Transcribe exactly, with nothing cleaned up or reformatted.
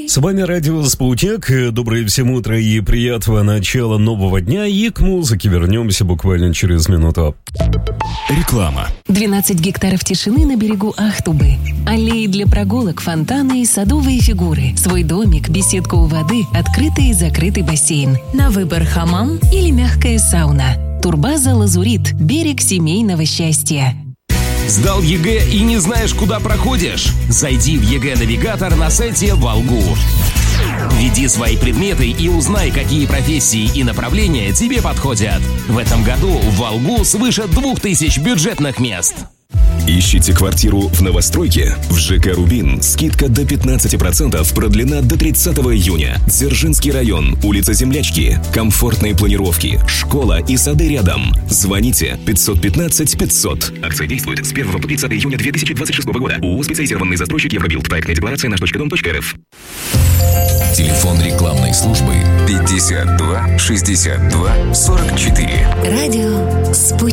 С вами радио «Спутник». Доброе всем утро и приятного начала нового дня. И к музыке вернемся буквально через минуту. Реклама. двенадцать гектаров тишины на берегу Ахтубы. Аллеи для прогулок, фонтаны и садовые фигуры. Свой домик, беседка у воды, открытый и закрытый бассейн. На выбор хамам или мягкая сауна. Турбаза «Лазурит». Берег семейного счастья. Сдал ЕГЭ и не знаешь, куда проходишь? Зайди в ЕГЭ-навигатор на сайте Волгу. Введи свои предметы и узнай, какие профессии и направления тебе подходят. В этом году в Волгу свыше двух тысяч бюджетных мест. Ищите квартиру в новостройке? В ЖК «Рубин» скидка до пятнадцати процентов продлена до тридцатого июня. Дзержинский район, улица Землячки, комфортные планировки, школа и сады рядом. Звоните пятьсот пятнадцать пятьсот. Акция действует с первого по тридцатое июня две тысячи двадцать шестого года. ООО «Специализированный застройщик Евробилд». Проектная декларация наш точка дом точка эр эф. Телефон рекламной службы пятьдесят два шестьдесят два сорок четыре. Радио «Спутник».